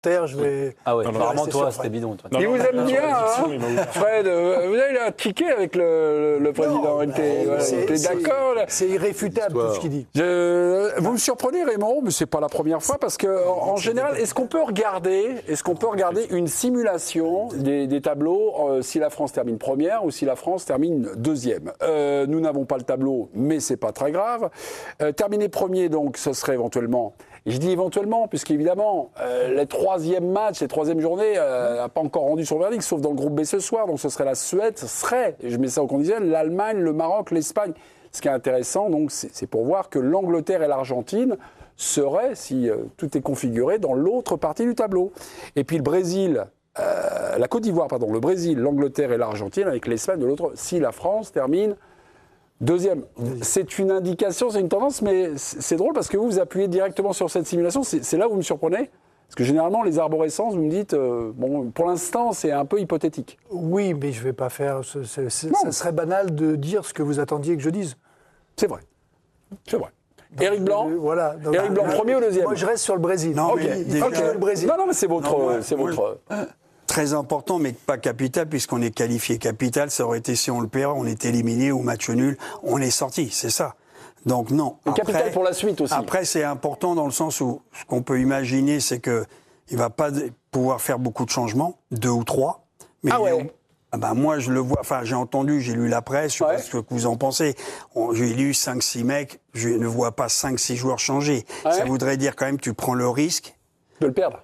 Je vais... Ah ouais, apparemment toi c'était bidon. Toi. Il vous aime bien, hein, Fred. Vous avez un ticket avec le président. Il était d'accord. C'est irréfutable tout ce qu'il dit. Vous me surprenez, Raymond, mais c'est pas la première fois parce que en général, est-ce qu'on peut regarder une simulation des tableaux si la France termine première ou si la France termine deuxième? Nous n'avons pas le tableau, mais c'est pas très grave. Terminer premier, donc, ce serait éventuellement. Et je dis éventuellement, puisqu'évidemment, les troisièmes matchs, les troisièmes journées, n'a pas encore rendu son verdict, sauf dans le groupe B ce soir. Donc ce serait la Suède, ce serait, et je mets ça au conditionnel, l'Allemagne, le Maroc, l'Espagne. Ce qui est intéressant, donc, c'est pour voir que l'Angleterre et l'Argentine seraient, si tout est configuré, dans l'autre partie du tableau. Et puis le Brésil, la Côte d'Ivoire, pardon, le Brésil, l'Angleterre et l'Argentine, avec l'Espagne de l'autre, si la France termine deuxième. C'est une indication, c'est une tendance, mais c'est drôle parce que vous appuyez directement sur cette simulation. C'est là où vous me surprenez. Parce que généralement, les arborescences, vous me dites, bon, pour l'instant, c'est un peu hypothétique. Oui, mais je ne vais pas faire. Ça serait banal de dire ce que vous attendiez que je dise. C'est vrai. C'est vrai. Donc, Éric Blanc, voilà. Donc, Éric Blanc, premier ou deuxième? Moi, je reste sur le Brésil. Non, okay. mais déjà, le Brésil. Non, mais c'est votre. Très important, mais pas capital, puisqu'on est qualifié. Capital, ça aurait été si on le perd, on est éliminé ou match nul, on est sorti, c'est ça. Donc non. Capital pour la suite aussi. Après, c'est important dans le sens où ce qu'on peut imaginer, c'est que il va pas pouvoir faire beaucoup de changements, 2 ou 3. Mais moi, je le vois. Enfin, j'ai entendu, j'ai lu la presse. Je sais pas ce que vous en pensez. J'ai lu 5-6 mecs. Je ne vois pas 5-6 joueurs changer. Ouais. Ça voudrait dire quand même que tu prends le risque de le perdre.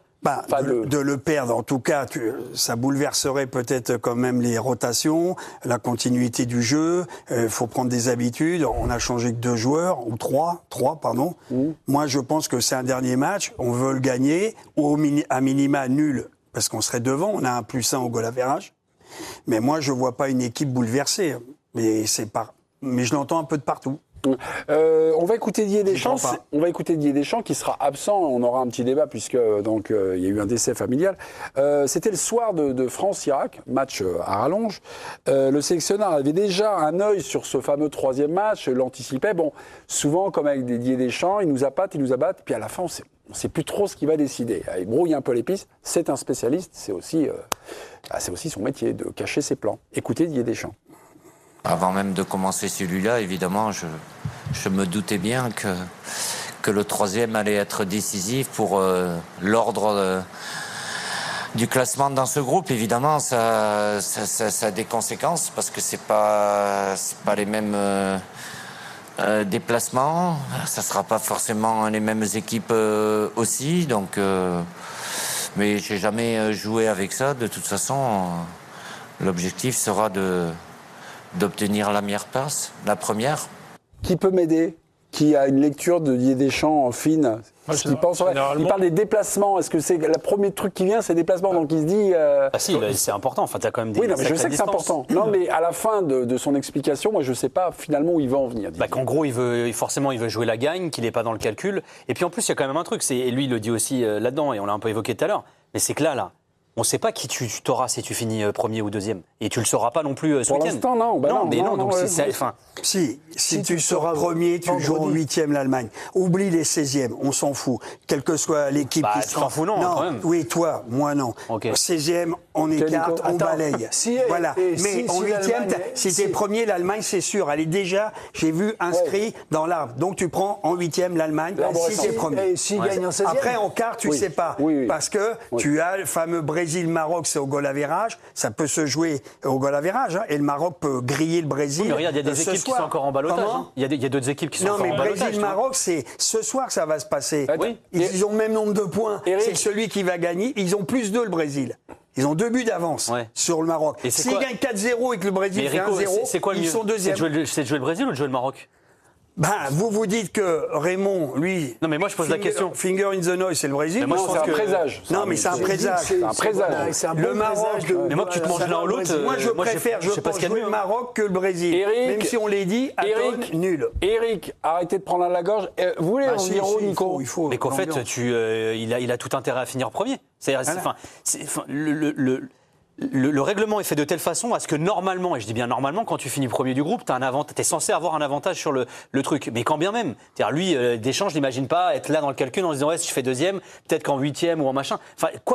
De le perdre, en tout cas, ça bouleverserait peut-être quand même les rotations, la continuité du jeu. Faut prendre des habitudes. On a changé que 2 joueurs ou 3, pardon. Moi, je pense que c'est un dernier match. On veut le gagner ou à minima nul parce qu'on serait devant. On a un +1 au goal average. Mais moi, je vois pas une équipe bouleversée. Mais je l'entends un peu de partout. On va écouter Didier Deschamps. On va écouter Didier Deschamps qui sera absent. On aura un petit débat puisque donc il y a eu un décès familial. C'était le soir de France-Irak, match à rallonge. Le sélectionneur avait déjà un œil sur ce fameux 3e match, l'anticipait. Bon, souvent comme avec Didier Deschamps, il nous appâte, puis à la fin on sait plus trop ce qu'il va décider. Il brouille un peu les pistes. C'est un spécialiste. C'est aussi son métier de cacher ses plans. Écoutez Didier Deschamps. Avant même de commencer celui-là, évidemment, je me doutais bien que le 3e allait être décisif pour l'ordre du classement dans ce groupe. Évidemment, ça a des conséquences parce que c'est pas les mêmes déplacements. Ça sera pas forcément les mêmes équipes aussi. Donc, mais j'ai jamais joué avec ça. De toute façon, l'objectif sera d'obtenir la meilleure place, la première. Qui peut m'aider? Qui a une lecture de Didier Deschamps fine? Il parle des déplacements. Est-ce que c'est le premier truc qui vient, c'est les déplacements? Donc il se dit. Ah si, c'est important. Enfin, t'as quand même des. Oui, non, mais je sais que c'est important. Non, mais à la fin de son explication, moi, je sais pas finalement où il va en venir. Qu'en gros, il veut jouer la gagne, qu'il n'est pas dans le calcul. Et puis en plus, il y a quand même un truc. Et lui, il le dit aussi là-dedans, et on l'a un peu évoqué tout à l'heure. Mais c'est que là. On ne sait pas qui tu t'auras si tu finis premier ou deuxième. Et tu ne le sauras pas non plus ce week-end. Pour l'instant, non. Donc si tu sors premier, tu joues en 8e l'Allemagne. Oublie les 16e, on s'en fout. Quelle que soit l'équipe qui tu t'en fous, non, quand même. Oui, toi, moi non. Okay. 16e, on écarte, on balaye. Voilà. Mais en 8e, si t'es premier, l'Allemagne, c'est sûr. Elle est déjà, j'ai vu, inscrit dans l'arbre. Donc tu prends en 8e l'Allemagne, si t'es premier. Après, en quart, tu sais pas. Parce que tu as le fameux Brésil-Maroc, c'est au goal average. Ça peut se jouer au goal average. Et le Maroc peut griller le Brésil. Oui, mais regarde, il y a des équipes qui sont encore en ballottage. Il y a d'autres équipes qui sont encore en ballottage. Non, mais Brésil-Maroc, c'est ce soir que ça va se passer. Ils ont le même nombre de points. C'est celui qui va gagner. Ils ont +2 le Brésil. Ils ont 2 buts d'avance sur le Maroc. S'ils gagnent 4-0 et que le Brésil fait 1-0, ils sont deuxième. C'est de jouer le Brésil ou de jouer le Maroc? Vous dites que Raymond, lui. Non, mais moi, je pose la question. Finger in the nose, c'est le Brésil. Mais moi, c'est un présage. Non, mais c'est un présage. Le Maroc. Mais moi, que tu te manges l'un ou l'autre. Moi, je préfère jouer le Maroc que le Brésil. Même si on l'a dit, nul. Eric, arrêtez de prendre à la gorge. Vous voulez en dire Nico? Mais qu'en fait, il a tout intérêt à finir premier. le règlement est fait de telle façon à ce que normalement, et je dis bien normalement, quand tu finis premier du groupe, tu es censé avoir un avantage sur le truc. Mais quand bien même. C'est-à-dire, lui, Deschamps, je n'imagine pas être là dans le calcul en se disant, ouais, si je fais deuxième, peut-être qu'en huitième ou en machin. Enfin, quoi